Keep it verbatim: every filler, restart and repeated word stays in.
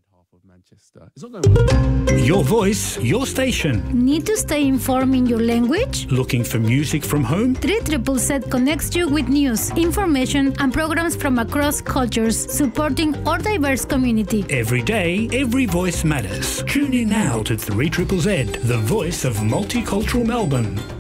half of Manchester. It's not going well. Your voice, your station. Need to stay informed in your language? Looking for music from home? three Z Z Z connects you with news, information, and programs from across cultures, supporting our diverse community. Every day, every voice matters. Tune in now to three Z Z Z, the voice of multicultural Melbourne.